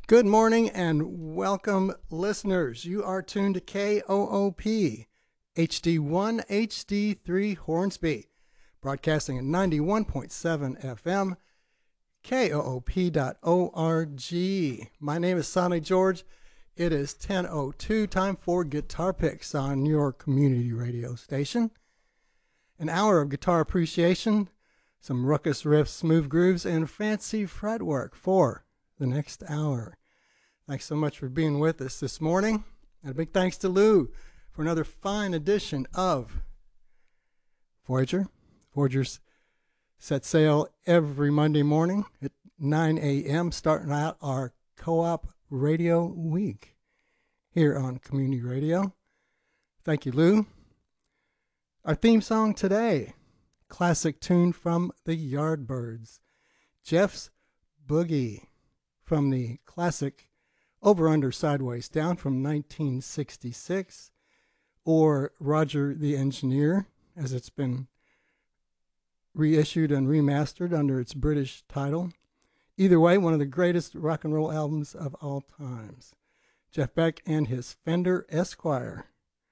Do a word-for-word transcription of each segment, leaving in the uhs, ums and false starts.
Good morning and welcome, listeners. You are tuned to K O O P, H D one, H D three Hornsby, broadcasting at ninety-one point seven F M, K O O P dot org. My name is Sonny George. It is ten oh two, time for Guitar Picks on your community radio station. An hour of guitar appreciation, some ruckus riffs, smooth grooves, and fancy fretwork for the next hour. Thanks so much for being with us this morning. And a big thanks to Lou for another fine edition of Voyager. Voyager's set sail every Monday morning at nine a.m., starting out our co-op radio week here on Community Radio. Thank you, Lou. Our theme song today, classic tune from the Yardbirds, Jeff's Boogie, from the classic Over Under Sideways Down from nineteen sixty-six, or Roger the Engineer, as it's been reissued and remastered under its British title. Either way, one of the greatest rock and roll albums of all times. Jeff Beck and his Fender Esquire,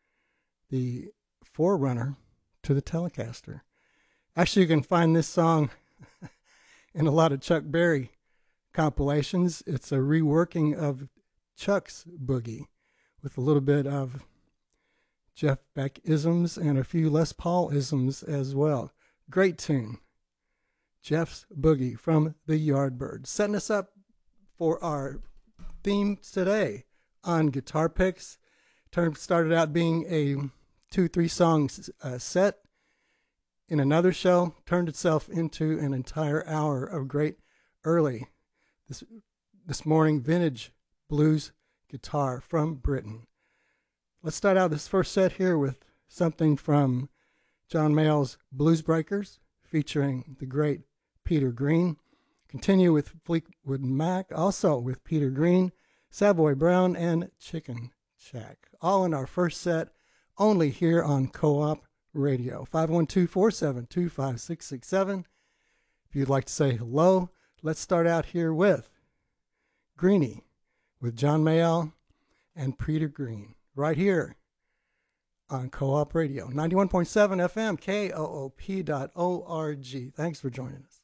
the forerunner to the Telecaster. Actually, you can find this song in a lot of Chuck Berry compilations. It's a reworking of Chuck's Boogie with a little bit of Jeff Beck isms and a few Les Paul isms as well. Great tune. Jeff's Boogie from the Yardbirds. Setting us up for our theme today on Guitar Picks. Term started out being a two, three songs uh, set in another show, turned itself into an entire hour of great early This this morning, vintage blues guitar from Britain. Let's start out this first set here with something from John Mayall's Blues Breakers, featuring the great Peter Green. Continue with Fleetwood Mac, also with Peter Green, Savoy Brown, and Chicken Shack. All in our first set, only here on Co-op Radio. five one two, four seven two, five six six seven. If you'd like to say hello, let's start out here with Greenie with John Mayall and Peter Green right here on Co-op Radio, ninety-one point seven F M, K O O P dot org. Thanks for joining us.